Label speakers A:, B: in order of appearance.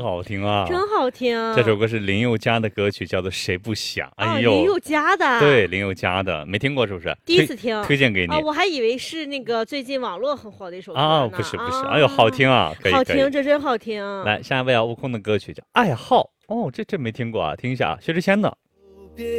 A: 好听啊，
B: 真好听。
A: 这首歌是林宥嘉的歌曲，叫做《谁不想》。哎呦，
B: 林宥嘉的。
A: 对，林宥嘉的，没听过是不是？
B: 第一次听，
A: 推荐给你。
B: 我还以为是那个最近网络很火的一首歌
A: 啊，
B: 呢。
A: 不是，哎呦，好听啊，可以，
B: 好听，这真好听。
A: 来，下一位啊，悟空的歌曲叫《爱好》。哦，这没听过啊，听一下啊，薛之谦的。